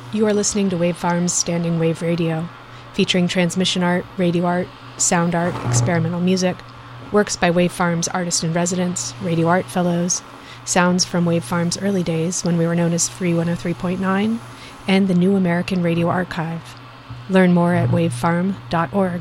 You are listening to Wavefarm's Standing Wave Radio, featuring transmission art, radio art, sound art, experimental music, works by Wavefarm's artist-in-residence, radio art fellows, sounds from Wavefarm's early days when we were known as Free 103.9, and the New American Radio Archive. Learn more at wavefarm.org.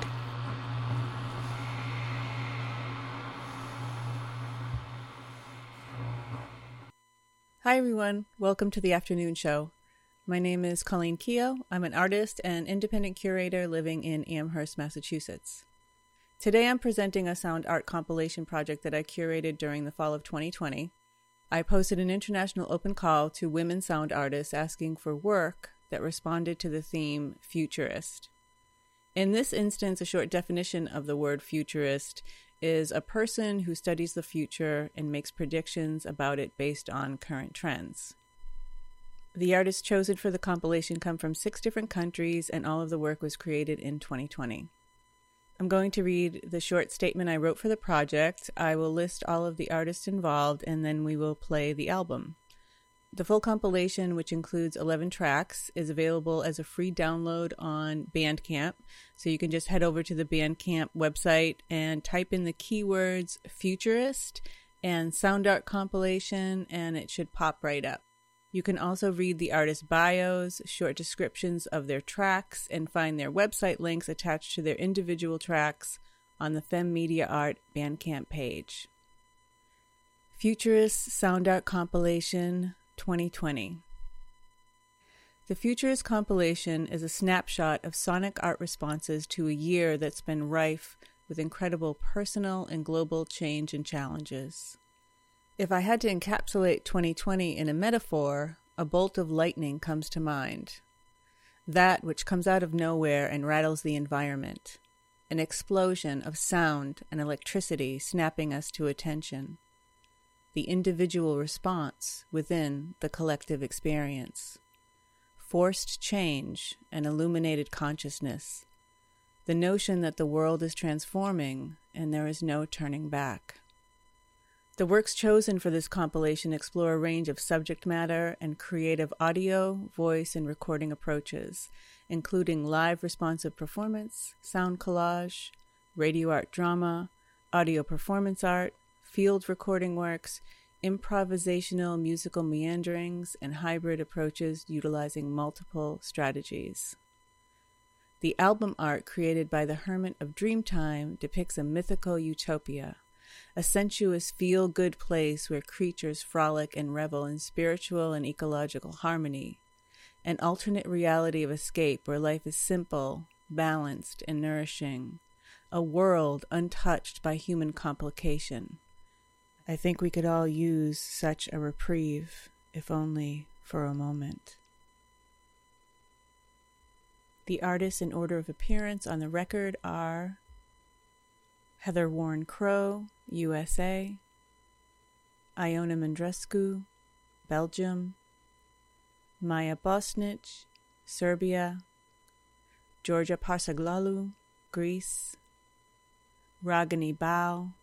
Hi everyone, welcome to the afternoon show. My name is Colleen Keogh. I'm an artist and independent curator living in Amherst, Massachusetts. Today I'm presenting a sound art compilation project that I curated during the fall of 2020. I posted an international open call to women sound artists asking for work that responded to the theme futurist. In this instance, a short definition of the word futurist is a person who studies the future and makes predictions about it based on current trends. The artists chosen for the compilation come from 6 different countries, and all of the work was created in 2020. I'm going to read the short statement I wrote for the project. I will list all of the artists involved, and then we will play the album. The full compilation, which includes 11 tracks, is available as a free download on Bandcamp. So you can just head over to the Bandcamp website and type in the keywords futurist and sound art compilation, and it should pop right up. You can also read the artist bios, short descriptions of their tracks, and find their website links attached to their individual tracks on the Femme Media Art Bandcamp page. Futurist Sound Art Compilation 2020. The Futurist compilation is a snapshot of sonic art responses to a year that's been rife with incredible personal and global change and challenges. If I had to encapsulate 2020 in a metaphor, a bolt of lightning comes to mind. That which comes out of nowhere and rattles the environment. An explosion of sound and electricity snapping us to attention. The individual response within the collective experience. Forced change and illuminated consciousness. The notion that the world is transforming and there is no turning back. The works chosen for this compilation explore a range of subject matter and creative audio, voice, and recording approaches, including live responsive performance, sound collage, radio art drama, audio performance art, field recording works, improvisational musical meanderings, and hybrid approaches utilizing multiple strategies. The album art created by the Hermit of Dreamtime depicts a mythical utopia, a sensuous feel-good place where creatures frolic and revel in spiritual and ecological harmony, an alternate reality of escape where life is simple, balanced, and nourishing, a world untouched by human complication. I think we could all use such a reprieve, if only for a moment. The artists in order of appearance on the record are Heather Warren Crow, USA, Iona Mândrescu, Belgium, Maya Bosnic, Serbia, Georgia Parsaglalu, Greece, Ragini Bao,